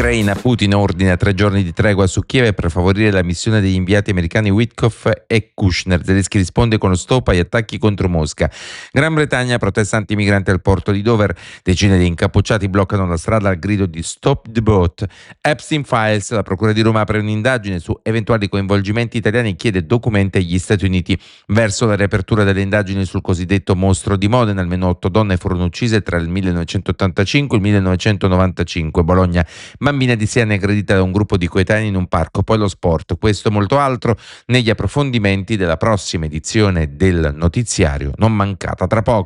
Ucraina, Putin ordina 3 giorni di tregua su Kiev per favorire la missione degli inviati americani Witkoff e Kushner. Zelensky risponde con lo stop agli attacchi contro Mosca. Gran Bretagna, protesta antimigranti al porto di Dover. Decine di incappucciati bloccano la strada al grido di Stop the Boat. Epstein Files, la procura di Roma apre un'indagine su eventuali coinvolgimenti italiani e chiede documenti agli Stati Uniti. Verso la riapertura delle indagini sul cosiddetto mostro di Modena, almeno 8 donne furono uccise tra il 1985 e il 1995. Bologna, bambina di 6 anni aggredita da un gruppo di coetanei in un parco. Poi lo sport, questo e molto altro negli approfondimenti della prossima edizione del notiziario non mancata tra poco.